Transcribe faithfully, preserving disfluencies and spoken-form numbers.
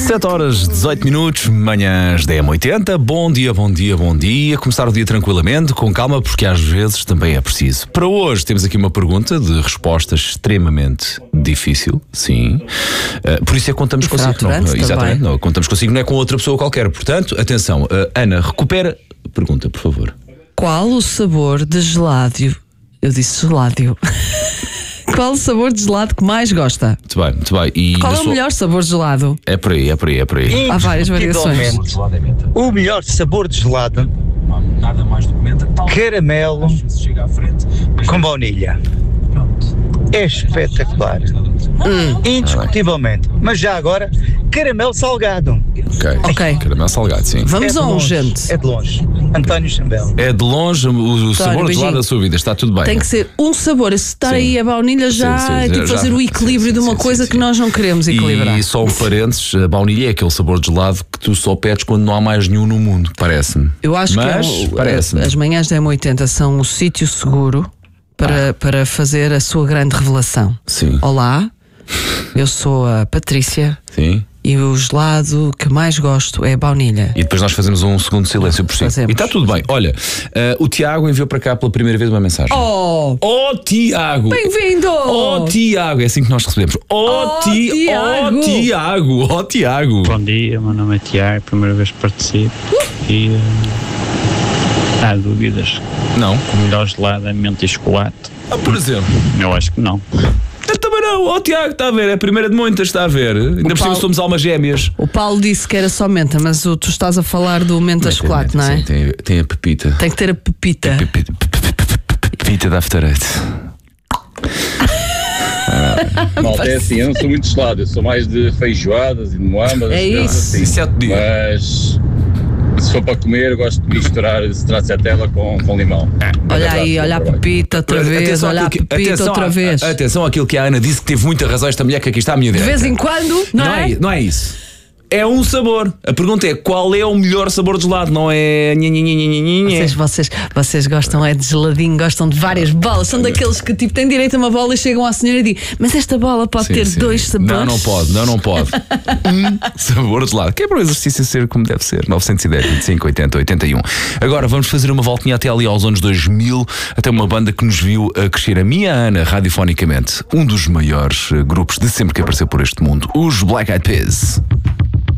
sete horas, dezoito minutos, manhãs da M oitenta. Bom dia, bom dia, bom dia. Começar o dia tranquilamente, com calma, porque às vezes também é preciso. Para hoje temos aqui uma pergunta de resposta extremamente difícil, sim. Uh, por isso é que contamos E consigo. Não, fraturante exatamente, também. não, contamos consigo, não é com outra pessoa qualquer. Portanto, atenção, uh, Ana, recupera. Pergunta, por favor. Qual o sabor de gelado? Eu disse gelado. Qual o sabor de gelado que mais gosta? Muito bem, muito bem. E Qual da é o sua- melhor sabor de gelado? É por aí, é por aí, é por aí. Há várias variações. Indiscutivelmente, o melhor sabor de gelado, Nada mais documenta, tal caramelo às vezes chega à frente, mas com baunilha. É espetacular. Hum. Indiscutivelmente. Mas já agora, caramelo salgado. Ok. Ok. Caramelo salgado, sim. Vamos É de a um, longe, gente. É de longe. António Chambel. É de longe o, o sabor de beijinho. gelado da sua vida, está tudo bem. Tem que ser um sabor. Se estar Sim. aí a baunilha já Sim, sim, é tipo já- fazer o equilíbrio sim, de uma sim, coisa sim, que sim. nós não queremos equilibrar. E só um parênteses, a baunilha é aquele sabor de gelado que tu só pedes quando não há mais nenhum no mundo, parece-me. Eu acho Mas, que é o- parece-me. as manhãs da M oitenta são o sítio seguro para, para fazer a sua grande revelação. Sim. Olá, eu sou a Patrícia Sim. e o gelado que mais gosto é a baunilha. E depois nós fazemos um segundo de silêncio por si. Fazemos. E está tudo bem. Olha, eh, o Tiago enviou para cá pela primeira vez uma mensagem. Oh, Oh, Tiago! bem-vindo! Oh, Tiago! É assim que nós recebemos. Oh, Oh, Ti- Tiago! Oh, Tiago! Oh, Tiago! Bom dia, meu nome é Tiago, primeira vez que participo e eh, há dúvidas. Não? O melhor gelado é menta e chocolate? Ah, por exemplo. Eu acho que não. Eu também não. Oh, Tiago, está a ver? É a primeira de muitas, está a ver? Ainda por cima Paulo- somos almas gêmeas. O Paulo disse que era só menta, mas o- tu estás a falar do menta chocolate, não é? Sim, tem, tem a pepita. Tem que ter a pepita. Pepita, pepita da After Eight. Malta, é assim, eu não sou muito gelado, eu sou mais de feijoadas e de moambas. É coisas isso. assim. Isso é outro dia. Mas se for para comer, eu gosto de misturar stracciatella com, com limão. Olha aí, olha a pepita outra vez, Atenção olha a àquilo que- pepita atenção outra à- vez. Atenção àquilo que a Ana disse, que teve muita razão esta mulher que aqui está à minha De direita. vez em quando, não, Não é? é, não é isso. É um sabor. A pergunta é qual é o melhor sabor de gelado, não é. Nhe, nhe, nhe, nhe, nhe, nhe. Vocês, vocês, vocês gostam é de geladinho, gostam de várias bolas. São daqueles que tipo têm direito a uma bola e chegam à senhora e dizem: mas esta bola pode Sim, ter sim. dois sabores. Não, não pode, não, não pode. Um sabor de gelado. Que é para o exercício ser como deve ser. nove um zero, vinte e cinco, oitenta, oitenta e um. Agora vamos fazer uma voltinha até ali aos anos dois mil, até uma banda que nos viu a crescer. A minha Ana, radiofonicamente, um dos maiores eh, grupos de sempre que apareceu por este mundo, os Black Eyed Peas.